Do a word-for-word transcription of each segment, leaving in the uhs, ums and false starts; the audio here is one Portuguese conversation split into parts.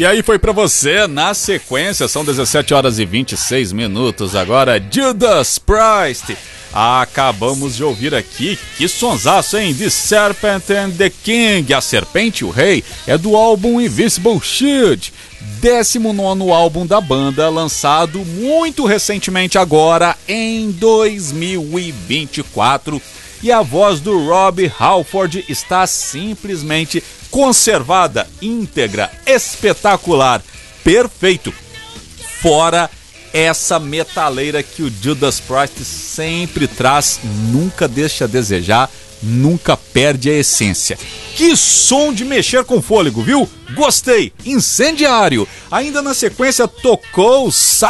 E aí foi pra você, na sequência, são dezessete horas e vinte e seis minutos agora, Judas Priest. Acabamos de ouvir aqui, que sonsaço, hein? The Serpent and the King, A Serpente e o Rei, é do álbum Invisible Shield, décimo nono álbum da banda, lançado muito recentemente agora, em dois mil e vinte e quatro. E a voz do Rob Halford está simplesmente conservada, íntegra, espetacular, perfeito. Fora essa metaleira que o Judas Priest sempre traz, nunca deixa a desejar, nunca perde a essência. Que som de mexer com fôlego, viu? Gostei, incendiário. Ainda na sequência tocou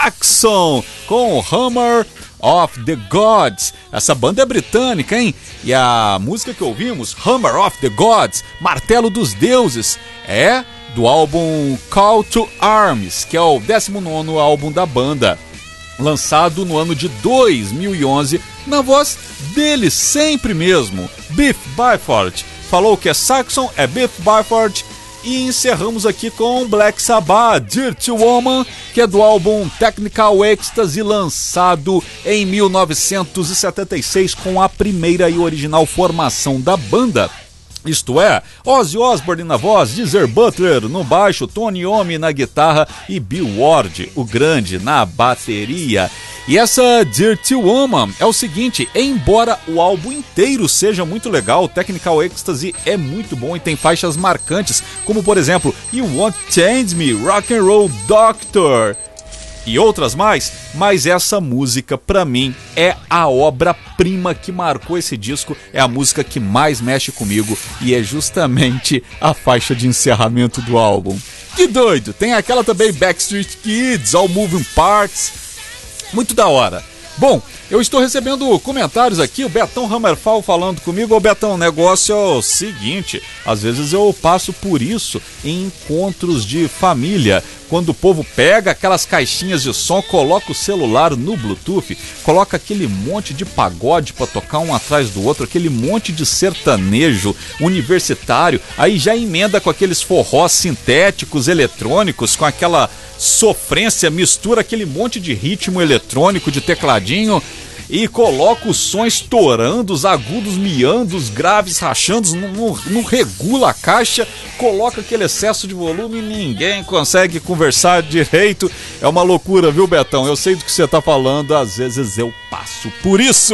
Saxon com Hammer of the Gods. Essa banda é britânica, hein? E a música que ouvimos, Hammer of the Gods, Martelo dos Deuses, é do álbum Call to Arms, que é o décimo nono álbum da banda, lançado no ano de dois mil e onze, na voz dele sempre mesmo, Biff Byford. Falou que é Saxon, é Biff Byford. E encerramos aqui com Black Sabbath, Dirty Woman, que é do álbum Technical Ecstasy, lançado em mil novecentos e setenta e seis com a primeira e original formação da banda. Isto é, Ozzy Osbourne na voz, Geezer Butler no baixo, Tony Iommi na guitarra e Bill Ward, o grande, na bateria. E essa Dirty Woman é o seguinte, embora o álbum inteiro seja muito legal, o Technical Ecstasy é muito bom e tem faixas marcantes, como por exemplo, You Won't Change Me, Rock and Roll Doctor e outras mais, mas essa música pra mim é a obra-prima que marcou esse disco, é a música que mais mexe comigo e é justamente a faixa de encerramento do álbum. Que doido! Tem aquela também, Backstreet Kids, All Moving Parts, muito da hora. Bom, eu estou recebendo comentários aqui, o Betão Hammerfall falando comigo. Ô Betão, o negócio é o seguinte, às vezes eu passo por isso em encontros de família, quando o povo pega aquelas caixinhas de som, coloca o celular no Bluetooth, coloca aquele monte de pagode para tocar um atrás do outro, aquele monte de sertanejo universitário, aí já emenda com aqueles forrós sintéticos, eletrônicos, com aquela sofrência, mistura aquele monte de ritmo eletrônico, de tecladinho, e coloca o som estourando, os agudos miando, os graves rachando, não, não, não regula a caixa, coloca aquele excesso de volume e ninguém consegue conversar direito. É uma loucura, viu, Betão? Eu sei do que você tá falando, às vezes eu passo por isso.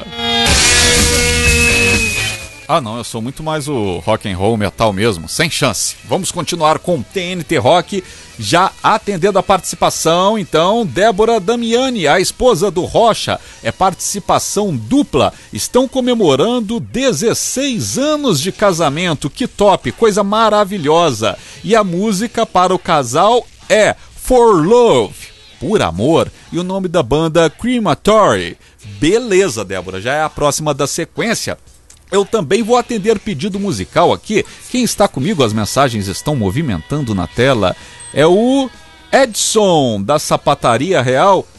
Ah não, eu sou muito mais o rock and roll metal mesmo, sem chance. Vamos continuar com T N T Rock, já atendendo a participação, então, Débora Damiani, a esposa do Rocha, é participação dupla, estão comemorando dezesseis anos de casamento, que top, coisa maravilhosa. E a música para o casal é For Love, por amor, e o nome da banda Crematory. Beleza, Débora, já é a próxima da sequência. Eu também vou atender pedido musical aqui. Quem está comigo, as mensagens estão movimentando na tela, é o Edson, da Sapataria Real.